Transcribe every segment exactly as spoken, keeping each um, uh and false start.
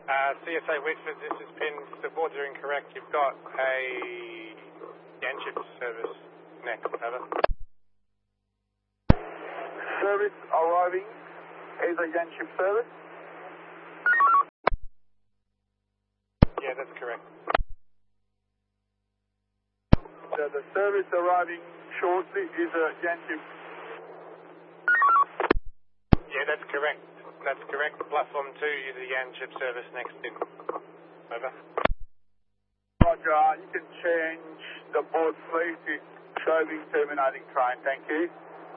Uh, C S A Whitford, this is Pin. The boards are incorrect. You've got a Yanchip service next. Over. Service arriving is a Yanchip service? Yeah, that's correct. The, the service arriving shortly is a Yanchip. Yeah, that's correct. That's correct. Platform two is a Yanchip service next in. Over. Roger, uh, you can change the board please to showing terminating train. Thank you.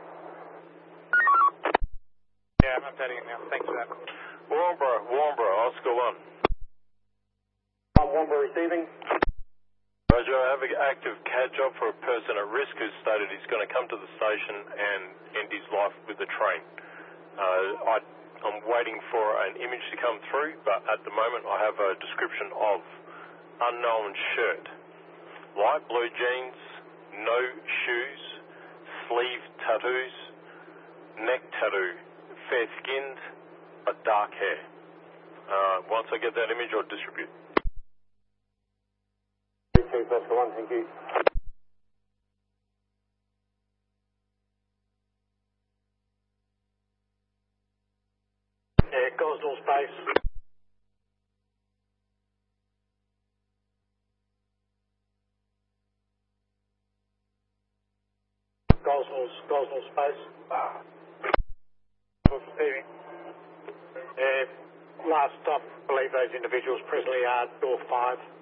Yeah, I'm updating it now. Thanks for that. Warnbro, Warnbro, Oscar one. Warnbro receiving. Roger, I have an active C A D job for a person at risk who's stated he's going to come to the station and end his life with the train. Uh, I, I'm waiting for an image to come through, but at the moment I have a description of unknown shirt, light blue jeans, no shoes, sleeve tattoos, neck tattoo, fair-skinned, but dark hair. Uh, once I get that image, I'll distribute. Oscar one, thank you. Yeah, Gosnell space. Gosnell's, Gosnell space. Receiving. Uh, last stop, I believe those individuals presently are door five.